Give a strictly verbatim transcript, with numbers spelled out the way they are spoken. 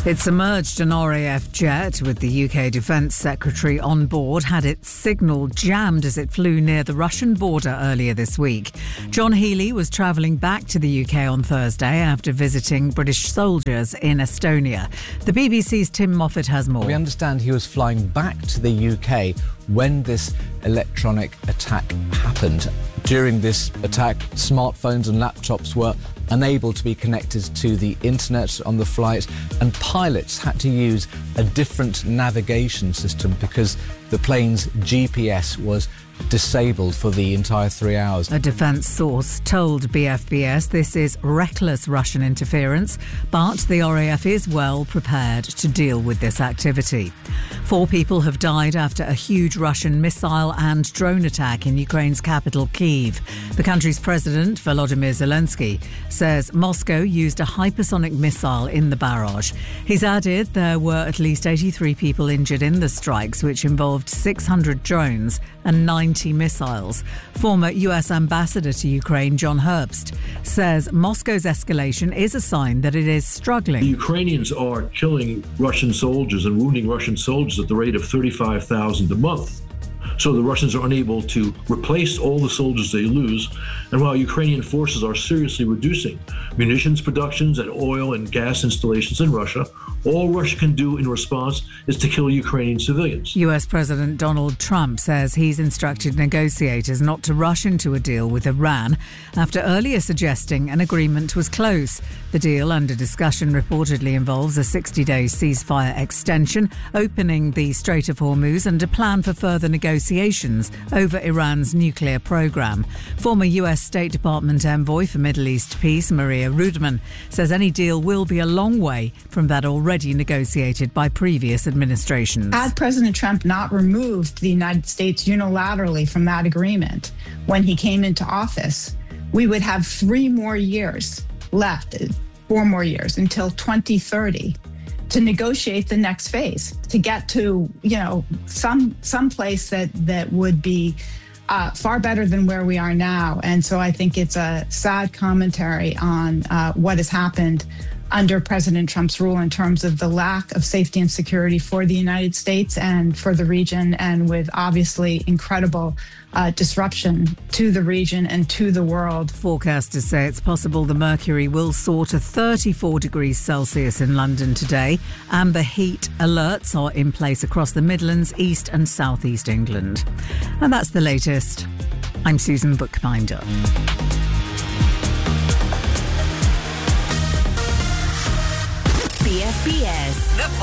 It submerged an R A F jet with the U K Defence Secretary on board, had its signal jammed as it flew near the Russian border earlier this week. John Healey was travelling back to the U K on Thursday after visiting British soldiers in Estonia. The B B C's Tim Moffat has more. We understand he was flying back to the U K when this electronic attack happened. During this attack, smartphones and laptops were unable to be connected to the internet on the flight, and pilots had to use a different navigation system because the plane's G P S was disabled for the entire three hours. A defence source told B F B S this is reckless Russian interference, but the R A F is well prepared to deal with this activity. Four people have died after a huge Russian missile and drone attack in Ukraine's capital, Kyiv. The country's president, Volodymyr Zelensky, says Moscow used a hypersonic missile in the barrage. He's added there were at least eighty-three people injured in the strikes, which involved six hundred drones and ninety missiles. Former U S ambassador to Ukraine, John Herbst, says Moscow's escalation is a sign that it is struggling. The Ukrainians are killing Russian soldiers and wounding Russian soldiers at the rate of thirty-five thousand a month. So the Russians are unable to replace all the soldiers they lose. And while Ukrainian forces are seriously reducing munitions productions and oil and gas installations in Russia, all Russia can do in response is to kill Ukrainian civilians. U S President Donald Trump says he's instructed negotiators not to rush into a deal with Iran after earlier suggesting an agreement was close. The deal under discussion reportedly involves a sixty-day ceasefire extension, opening the Strait of Hormuz, and a plan for further negotiations over Iran's nuclear program. Former U S State Department envoy for Middle East peace, Maria Rudman, says any deal will be a long way from that already negotiated by previous administrations. Had President Trump not removed the United States unilaterally from that agreement when he came into office, we would have three more years left, four more years until twenty thirty to negotiate the next phase, to get to, you know, some some place that that would be uh, far better than where we are now. And so I think it's a sad commentary on uh, what has happened under President Trump's rule in terms of the lack of safety and security for the United States and for the region, and with obviously incredible uh, disruption to the region and to the world. Forecasters say it's possible the mercury will soar to thirty-four degrees Celsius in London today. Amber heat alerts are in place across the Midlands, East and South East England. And that's the latest. I'm Susan Bookbinder. B F B S. The